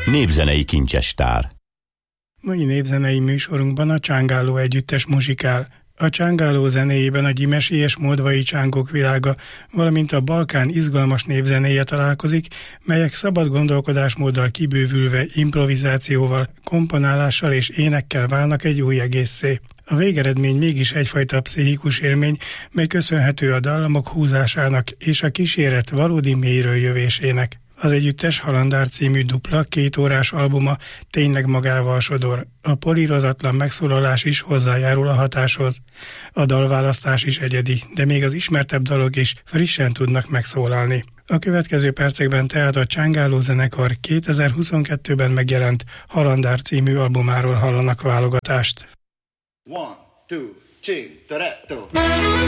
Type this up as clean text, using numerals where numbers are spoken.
Népzenei kincsestár. Mai népzenei műsorunkban a Csángáló együttes muzsikál. A Csángáló zenéjében a gyimesi és moldvai csángók világa, valamint a Balkán izgalmas népzenéje találkozik, melyek szabad gondolkodásmóddal kibővülve improvizációval, komponálással és énekkel válnak egy új egészé. A végeredmény mégis egyfajta pszichikus élmény, mely köszönhető a dallamok húzásának és a kíséret valódi mélyről jövésének. Az együttes Halandár című dupla 2 órás albuma tényleg magával sodor. A polírozatlan megszólalás is hozzájárul a hatáshoz. A dalválasztás is egyedi, de még az ismertebb dalok is frissen tudnak megszólalni. A következő percekben tehát a Csángáló zenekar 2022-ben megjelent Halandár című albumáról hallanak válogatást. 1, 2, 3, 4